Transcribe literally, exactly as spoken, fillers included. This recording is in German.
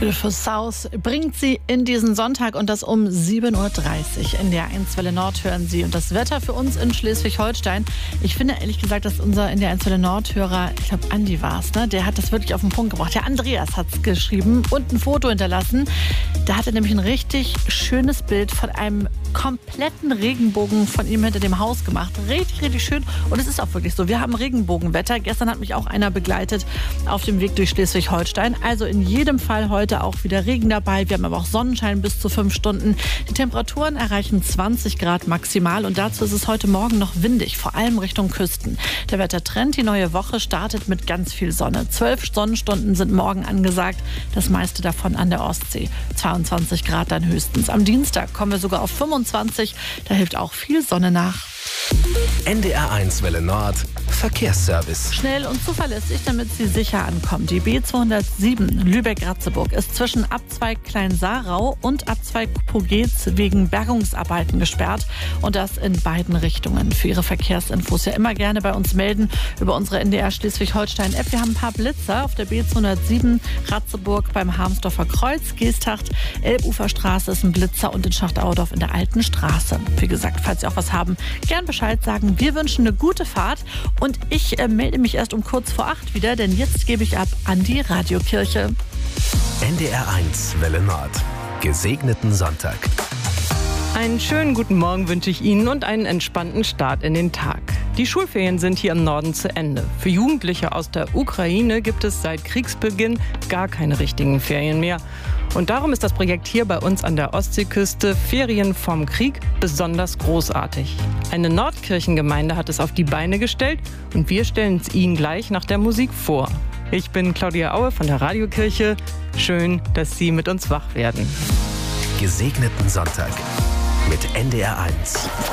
Beautiful South bringt sie in diesen Sonntag und das um sieben Uhr dreißig. In der eins Welle Nord hören Sie. Und das Wetter für uns in Schleswig-Holstein. Ich finde ehrlich gesagt, dass unser in der eins Welle Nord-Hörer, ich glaube Andi war es, ne? Der hat das wirklich auf den Punkt gebracht. Der Andreas hat es geschrieben und ein Foto hinterlassen. Da hat er nämlich ein richtig schönes Bild von einem kompletten Regenbogen von ihm hinter dem Haus gemacht. Richtig, richtig schön. Und es ist auch wirklich so. Wir haben Regenbogenwetter. Gestern hat mich auch einer begleitet auf dem Weg durch Schleswig-Holstein. Also in jedem Fall heute auch wieder Regen dabei. Wir haben aber auch Sonnenschein bis zu fünf Stunden. Die Temperaturen erreichen zwanzig Grad maximal und dazu ist es heute Morgen noch windig, vor allem Richtung Küsten. Der Wettertrend, die neue Woche startet mit ganz viel Sonne. Zwölf Sonnenstunden sind morgen angesagt, das meiste davon an der Ostsee. zweiundzwanzig Grad dann höchstens. Am Dienstag kommen wir sogar auf fünfundzwanzig, da hilft auch viel Sonne nach. N D R eins Welle Nord Verkehrsservice. Schnell und zuverlässig, damit Sie sicher ankommen. Die B zweihundertsieben Lübeck-Ratzeburg ist zwischen Abzweig Klein-Sarau und Abzweig Pogetz wegen Bergungsarbeiten gesperrt. Und das in beiden Richtungen. Für Ihre Verkehrsinfos ja immer gerne bei uns melden über unsere N D R Schleswig-Holstein-App. Wir haben ein paar Blitzer auf der B zweihundertsieben Ratzeburg beim Harmsdorfer Kreuz, Geesthacht, Elbuferstraße ist ein Blitzer und in Schachtauerdorf in der Alten Straße. Wie gesagt, falls Sie auch was haben, gern Bescheid sagen. Wir wünschen eine gute Fahrt und ich äh, melde mich erst um kurz vor acht wieder, denn jetzt gebe ich ab an die Radiokirche. N D R eins Welle Nord. Gesegneten Sonntag. Einen schönen guten Morgen wünsche ich Ihnen und einen entspannten Start in den Tag. Die Schulferien sind hier im Norden zu Ende. Für Jugendliche aus der Ukraine gibt es seit Kriegsbeginn gar keine richtigen Ferien mehr. Und darum ist das Projekt hier bei uns an der Ostseeküste Ferien vom Krieg besonders großartig. Eine Nordkirchengemeinde hat es auf die Beine gestellt und wir stellen es Ihnen gleich nach der Musik vor. Ich bin Claudia Aue von der Radiokirche. Schön, dass Sie mit uns wach werden. Gesegneten Sonntag mit N D R eins.